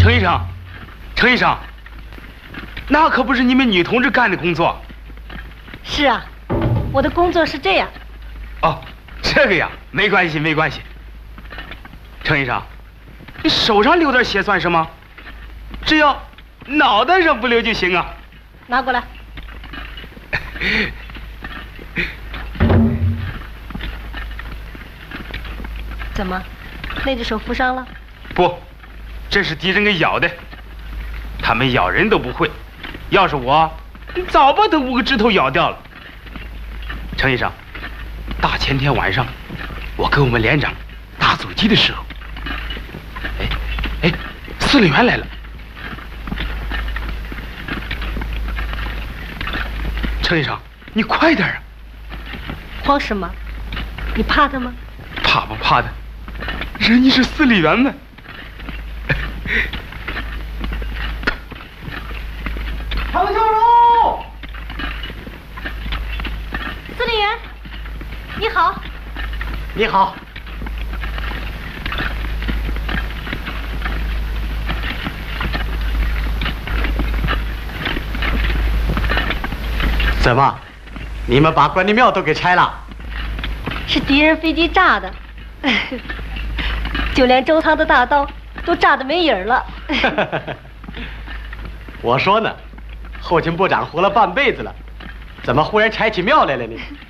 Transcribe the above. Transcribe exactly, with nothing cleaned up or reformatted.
程医生，程医生，那可不是你们女同志干的工作。 是啊，我的工作是这样。 哦，这个呀，没关系，没关系。程医生，你手上流点血算什么？只要脑袋上不流就行啊。 拿过来。怎么，那只手负伤了？ 不，这是敌人给咬的。他们咬人都不会，要是我，早把他五个指头咬掉了。程医生，大前天晚上，我跟我们连长打阻击的时候，哎哎，司令员来了。程医生，你快点啊！ 慌什么？你怕他吗？ 怕不怕的？人家是司令员呢。 长枪手， 司令员，你好。 你好。怎么，你们把关帝庙都给拆了？ 是敌人飞机炸的，就连周仓的大刀都炸得没影儿了。 我说呢，后勤部长活了半辈子了，怎么忽然拆起庙来了呢？